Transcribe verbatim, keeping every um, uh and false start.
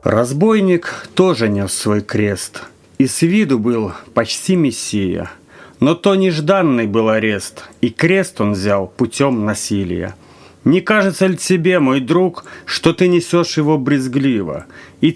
Разбойник тоже нес свой крест, и с виду был почти мессия. Но то нежданный был арест, и крест он взял путем насилия. Не кажется ли тебе, мой друг, что ты несешь его брезгливо, и